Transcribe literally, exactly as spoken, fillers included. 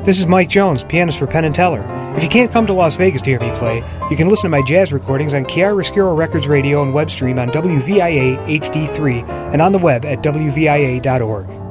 This is Mike Jones, pianist for Penn and Teller. If you can't come to Las Vegas to hear me play, you can listen to my jazz recordings on Chiaroscuro Records Radio and web stream on W V I A H D three and on the web at W V I A dot org.